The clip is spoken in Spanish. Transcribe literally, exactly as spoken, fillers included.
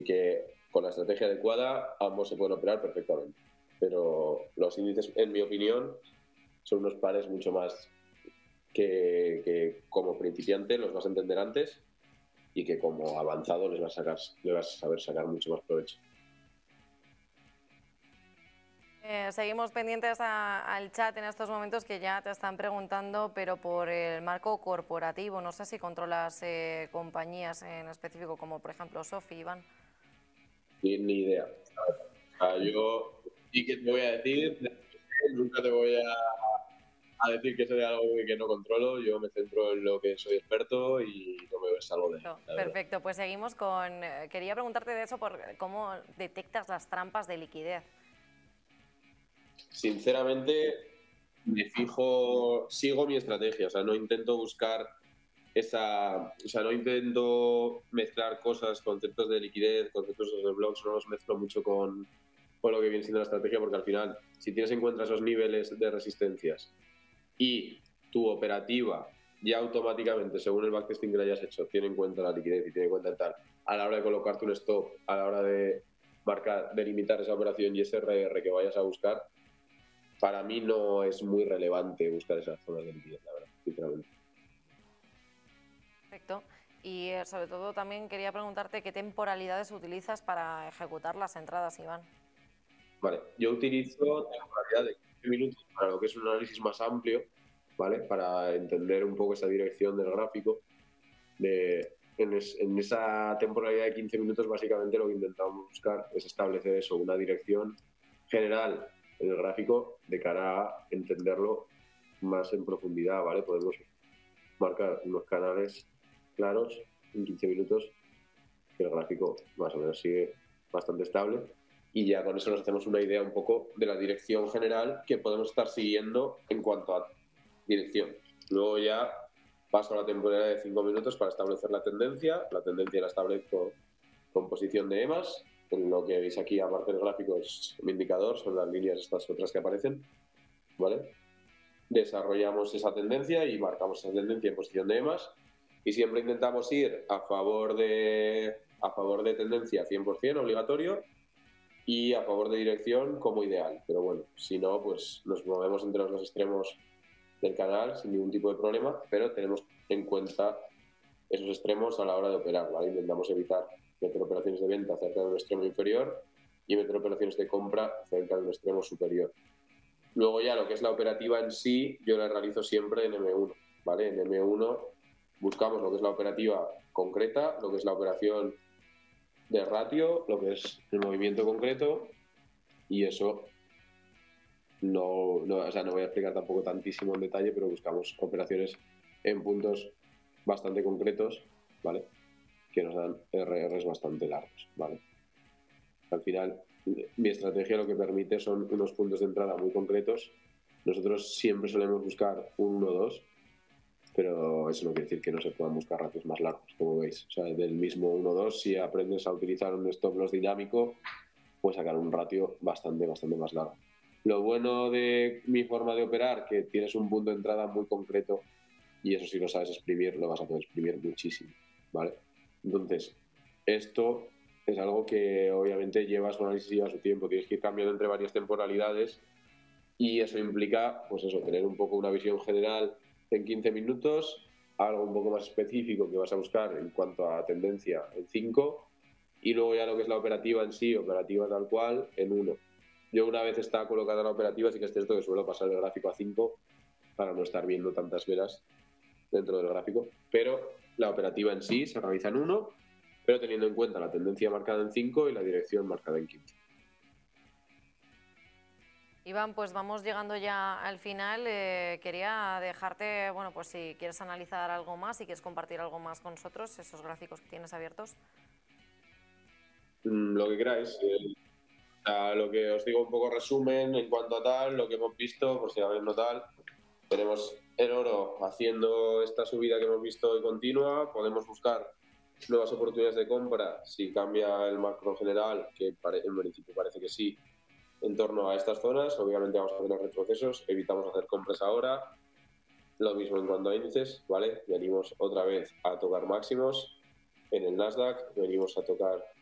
que con la estrategia adecuada ambos se pueden operar perfectamente. Pero los índices, en mi opinión, son unos pares mucho más que, que como principiante los vas a entender antes y que como avanzado les vas a, sacar, les vas a saber sacar mucho más provecho. Eh, seguimos pendientes a, al chat en estos momentos que ya te están preguntando, pero por el marco corporativo. No sé si controlas eh, compañías en específico, como por ejemplo Sofi, Iván. Ni, ni idea. O sea, yo sí que te voy a decir, nunca te voy a, a decir que soy algo que no controlo. Yo me centro en lo que soy experto y no me salgo de él. No, perfecto, pues seguimos con... Eh, quería preguntarte de eso, por cómo detectas las trampas de liquidez. Sinceramente, me fijo, sigo mi estrategia, o sea, no intento buscar esa, o sea, no intento mezclar cosas, conceptos de liquidez, conceptos de blogs, no los mezclo mucho con, con lo que viene siendo la estrategia, porque al final, si tienes en cuenta esos niveles de resistencias y tu operativa ya automáticamente, según el backtesting que le hayas hecho, tiene en cuenta la liquidez y tiene en cuenta tal, a la hora de colocarte un stop, a la hora de marcar, delimitar esa operación y ese R R que vayas a buscar, para mí no es muy relevante buscar esas zonas de liquidez, la verdad, sinceramente. Perfecto. Y eh, sobre todo también quería preguntarte qué temporalidades utilizas para ejecutar las entradas, Iván. Vale, yo utilizo temporalidad de quince minutos para lo que es un análisis más amplio, ¿vale? Para entender un poco esa dirección del gráfico. De, en, es, en esa temporalidad de quince minutos, básicamente lo que intentamos buscar es establecer eso, una dirección general en el gráfico de cara a entenderlo más en profundidad, ¿vale? Podemos marcar unos canales claros en quince minutos, que el gráfico más o menos sigue bastante estable, y ya con eso nos hacemos una idea un poco de la dirección general que podemos estar siguiendo en cuanto a dirección. Luego ya paso a la temporada de cinco minutos para establecer la tendencia. La tendencia la establezco con posición de E M A S. En lo que veis aquí, aparte del gráfico, es mi indicador, son las líneas estas otras que aparecen, ¿vale? Desarrollamos esa tendencia y marcamos esa tendencia en posición de E M A S, y siempre intentamos ir a favor de, a favor de tendencia cien por ciento obligatorio y a favor de dirección como ideal. Pero bueno, si no, pues nos movemos entre los dos extremos del canal sin ningún tipo de problema, pero tenemos en cuenta esos extremos a la hora de operar, ¿vale? Intentamos evitar meter operaciones de venta cerca de un extremo inferior y meter operaciones de compra cerca de un extremo superior. Luego ya lo que es la operativa en sí, yo la realizo siempre en eme uno, ¿vale? En eme uno buscamos lo que es la operativa concreta, lo que es la operación de ratio, lo que es el movimiento concreto, y eso no, no, o sea, no voy a explicar tampoco tantísimo en detalle, pero buscamos operaciones en puntos bastante concretos, ¿vale? Que nos dan erre erres bastante largos, ¿vale? Al final, mi estrategia lo que permite son unos puntos de entrada muy concretos. Nosotros siempre solemos buscar un uno dos, pero eso no quiere decir que no se puedan buscar ratios más largos, como veis. O sea, del mismo uno dos, si aprendes a utilizar un stop loss dinámico, puedes sacar un ratio bastante, bastante más largo. Lo bueno de mi forma de operar, que tienes un punto de entrada muy concreto, y eso si lo sabes exprimir, lo vas a poder exprimir muchísimo, ¿vale? Entonces, esto es algo que obviamente lleva su análisis y lleva su tiempo. Tienes que ir cambiando entre varias temporalidades y eso implica, pues eso, tener un poco una visión general en quince minutos, algo un poco más específico que vas a buscar en cuanto a tendencia en cinco, y luego ya lo que es la operativa en sí, operativa tal cual, en uno. Yo una vez está colocada la operativa, sí que es cierto que suelo pasar el gráfico a cinco para no estar viendo tantas velas dentro del gráfico, pero la operativa en sí se realiza en uno, pero teniendo en cuenta la tendencia marcada en cinco y la dirección marcada en quince. Iván, pues vamos llegando ya al final. Eh, quería dejarte, bueno, pues si quieres analizar algo más, si quieres compartir algo más con nosotros, esos gráficos que tienes abiertos. Mm, lo que queráis. Eh, a lo que os digo un poco resumen en cuanto a tal, lo que hemos visto, por si habéis notado, tenemos el oro haciendo esta subida que hemos visto hoy continua. Podemos buscar nuevas oportunidades de compra si cambia el macro general, que en principio parece que sí, en torno a estas zonas. Obviamente vamos a tener retrocesos, evitamos hacer compras ahora. Lo mismo en cuanto a índices, ¿vale? Venimos otra vez a tocar máximos en el Nasdaq, venimos a tocar